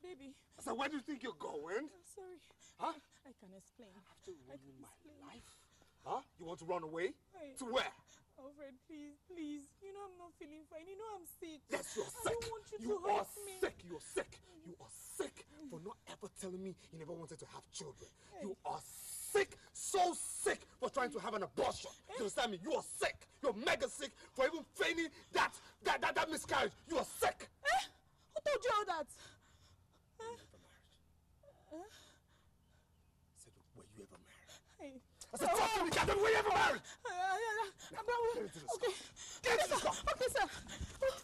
Baby. So where do you think you're going? I'm sorry. Huh? I can explain. After ruining my life? Huh? You want to run away? Hey. To where? Alfred, please, please. You know I'm not feeling fine. You know I'm sick. Yes, you're sick. I don't want you to are hurt me. Sick. You're sick. You are sick for not ever telling me you never wanted to have children. Hey. You are sick, so sick for trying to have an abortion. Hey. You understand me? You are sick. You're mega sick for even feigning that miscarriage. You are sick. Eh? Who told you all that? Were you ever married? I said, were you ever married? Hey. I said, talk to me, Captain, were you ever married? Get into this car. Get into this car. Okay, sir.